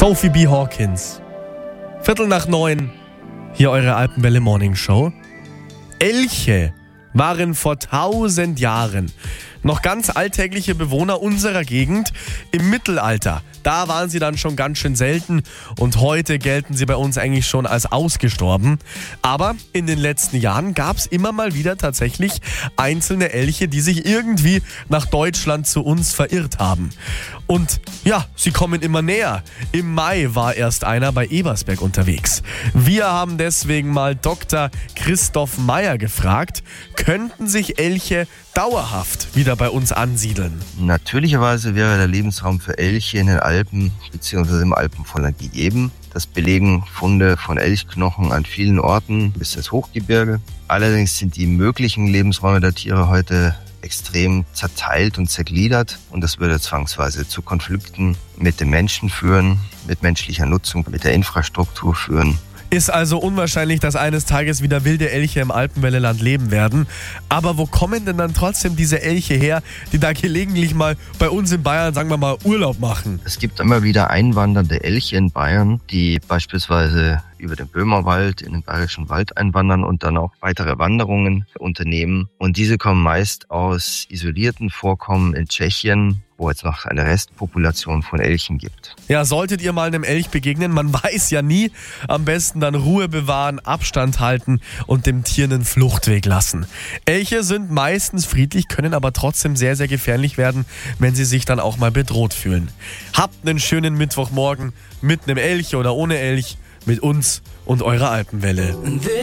Sophie B. Hawkins. 8:45, hier eure Alpenwelle Morning Show. Elche waren vor 1000 Jahren noch ganz alltägliche Bewohner unserer Gegend. Im Mittelalter, da waren sie dann schon ganz schön selten und heute gelten sie bei uns eigentlich schon als ausgestorben. Aber in den letzten Jahren gab es immer mal wieder tatsächlich einzelne Elche, die sich irgendwie nach Deutschland zu uns verirrt haben. Und ja, sie kommen immer näher. Im Mai war erst einer bei Ebersberg unterwegs. Wir haben deswegen mal Dr. Christoph Meyer gefragt, könnten sich Elche dauerhaft wieder bei uns ansiedeln? Natürlicherweise wäre der Lebensraum für Elche in den Alpen bzw. im Alpenvorland gegeben. Das belegen Funde von Elchknochen an vielen Orten bis ins Hochgebirge. Allerdings sind die möglichen Lebensräume der Tiere heute extrem zerteilt und zergliedert und das würde zwangsweise zu Konflikten mit den Menschen führen, mit menschlicher Nutzung, mit der Infrastruktur führen. Ist also unwahrscheinlich, dass eines Tages wieder wilde Elche im Alpenwelleland leben werden. Aber wo kommen denn dann trotzdem diese Elche her, die da gelegentlich mal bei uns in Bayern, sagen wir mal, Urlaub machen? Es gibt immer wieder einwandernde Elche in Bayern, die beispielsweise über den Böhmerwald in den Bayerischen Wald einwandern und dann auch weitere Wanderungen unternehmen. Und diese kommen meist aus isolierten Vorkommen in Tschechien, wo es noch eine Restpopulation von Elchen gibt. Ja, solltet ihr mal einem Elch begegnen, man weiß ja nie, am besten dann Ruhe bewahren, Abstand halten und dem Tier einen Fluchtweg lassen. Elche sind meistens friedlich, können aber trotzdem sehr, sehr gefährlich werden, wenn sie sich dann auch mal bedroht fühlen. Habt einen schönen Mittwochmorgen mit einem Elch oder ohne Elch, mit uns und eurer Alpenwelle.